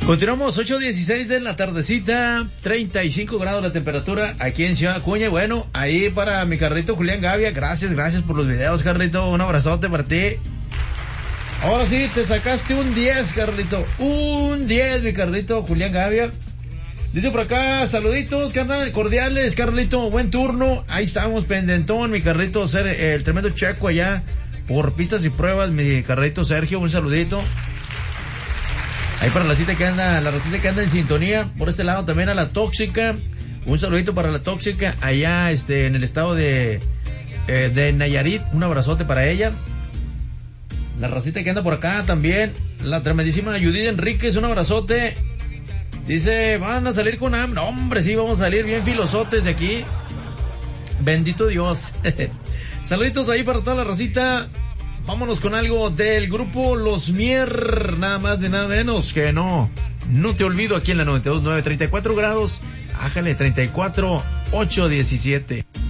Continuamos, 8:16 de la tardecita, 35 grados la temperatura aquí en Ciudad Acuña. Bueno, ahí para mi Carlito Julián Gavia, gracias por los videos, Carlito, un abrazote para ti. Ahora sí, te sacaste un 10, Carlito, un 10, mi Carlito Julián Gavia. Dice por acá, saluditos, carnal, cordiales, Carlito, buen turno. Ahí estamos, pendentón, mi Carlito, el tremendo Checo allá por pistas y pruebas, mi Carlito Sergio, un saludito. Ahí para la racita que anda en sintonía, por este lado también a la Tóxica, un saludito para la Tóxica, allá en el estado de Nayarit, un abrazote para ella. La racita que anda por acá también, la tremendísima Judith Enríquez, un abrazote. Dice, van a salir con hambre. Hombre, sí, vamos a salir bien filosotes de aquí. Bendito Dios. Saluditos ahí para toda la racita. Vámonos con algo del grupo Los Mier, nada más de nada menos que no te olvido aquí en la 92.9, 34 grados, ájale, 34, 8, 17.